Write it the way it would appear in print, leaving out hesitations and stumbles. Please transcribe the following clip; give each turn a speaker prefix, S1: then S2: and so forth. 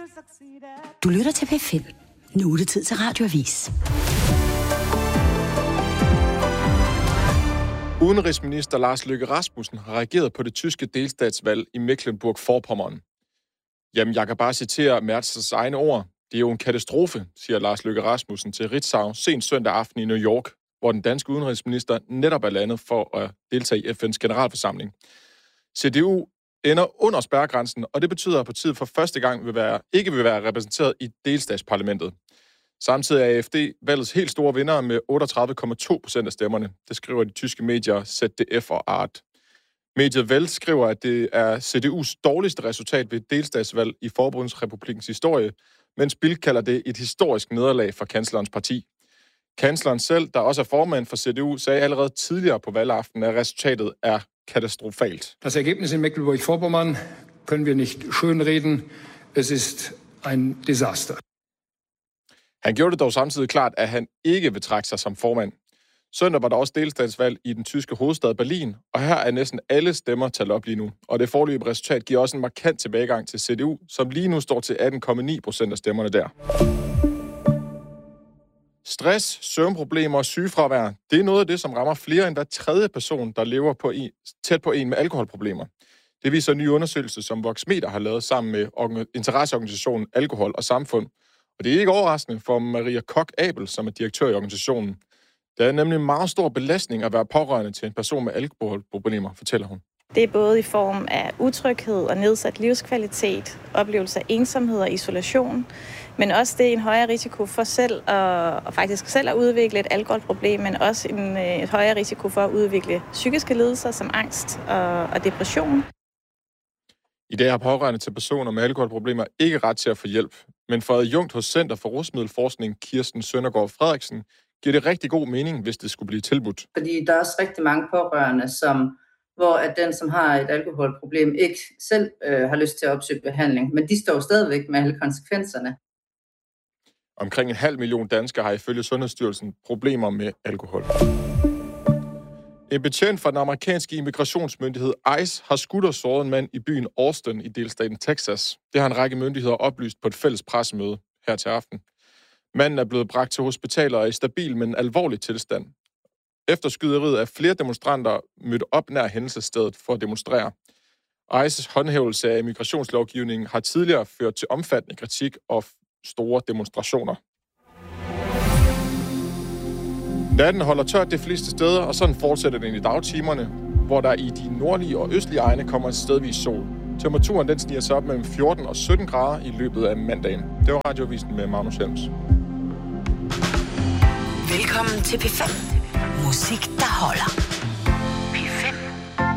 S1: Du lytter til P5. Nu er det tid til Radioavis.
S2: Udenrigsminister Lars Løkke Rasmussen har reageret på det tyske delstatsvalg i Mecklenburg-Vorpommern. Jamen, jeg kan bare citere Merz' egne ord. Det er jo en katastrofe, siger Lars Løkke Rasmussen til Ritzau sent søndag aften i New York, hvor den danske udenrigsminister netop er landet for at deltage i FN's generalforsamling. CDU ender under spærregrænsen, og det betyder, at partiet for første gang ikke vil være repræsenteret i delstatsparlamentet. Samtidig er AfD valgets helt store vinder med 38,2% af stemmerne. Det skriver de tyske medier ZDF og Art. Mediet Welt skriver, at det er CDU's dårligste resultat ved delstatsvalg i Forbundsrepublikkens historie, mens Bild kalder det et historisk nederlag for kanslerens parti. Kansleren selv, der også er formand for CDU, sagde allerede tidligere på valgaften, at resultatet er katastrofalt.
S3: Das Ergebnis in Mecklenburg-Vorpommern können wir nicht schönreden. Es ist ein Desaster.
S2: Han gjorde det dog samtidig klart, at han ikke vil trække sig som formand. Søndag var der også delstatsvalg i den tyske hovedstad Berlin, og her er næsten alle stemmer talt op lige nu. Og det foreløbige resultat giver også en markant tilbagegang til CDU, som lige nu står til 18,9% af stemmerne der. Stress, søvnproblemer og sygefravær, det er noget af det, som rammer flere end hver tredje person, der lever tæt på en med alkoholproblemer. Det viser en ny undersøgelse, som Voxmeter har lavet sammen med interesseorganisationen Alkohol og Samfund. Og det er ikke overraskende for Maria Koch-Abel, som er direktør i organisationen. Der er nemlig en meget stor belastning at være pårørende til en person med alkoholproblemer, fortæller hun.
S4: Det er både i form af utryghed og nedsat livskvalitet, oplevelse af ensomhed og isolation, men også det er en højere risiko for selv at udvikle et alkoholproblem, men også et højere risiko for at udvikle psykiske lidelser som angst og depression.
S2: I dag har pårørende til personer med alkoholproblemer ikke ret til at få hjælp, men for adjunkt hos Center for Rusmiddelforskning, Kirsten Søndergaard Frederiksen, giver det rigtig god mening, hvis det skulle blive tilbudt.
S5: Fordi der er også rigtig mange pårørende, hvor at den, som har et alkoholproblem, ikke selv har lyst til at opsøge behandling, men de står stadigvæk med alle konsekvenserne.
S2: Omkring 500.000 danskere har ifølge Sundhedsstyrelsen problemer med alkohol. En betjent fra den amerikanske immigrationsmyndighed ICE har skudt og såret en mand i byen Austin i delstaten Texas. Det har en række myndigheder oplyst på et fælles pressemøde her til aften. Manden er blevet bragt til hospitaler og er i stabil, men alvorlig tilstand. Efter skyderiet er flere demonstranter mødt op nær hændelsesstedet for at demonstrere. ICE's håndhævelse af immigrationslovgivningen har tidligere ført til omfattende kritik og store demonstrationer. Natten holder tørt de fleste steder, og sådan fortsætter den i dagtimerne, hvor der i de nordlige og østlige egne kommer en stedvis sol. Temperaturen den stiger sig op mellem 14 og 17 grader i løbet af mandagen. Det var Radioavisen med Magnus Helms.
S1: Velkommen til P5. Musik, der holder.